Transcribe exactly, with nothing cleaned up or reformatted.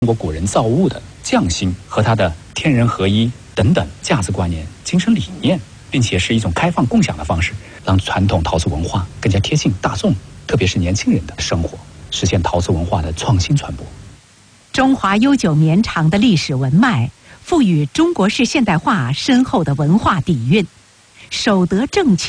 中国古人造物的匠心和他的天人合一等等价值观念、精神理念，并且是一种开放共享的方式，让传统陶瓷文化更加贴近大众，特别是年轻人的生活，实现陶瓷文化的创新传播。 中华悠久绵长的历史文脉，赋予中国式现代化深厚的文化底蕴，守得正气。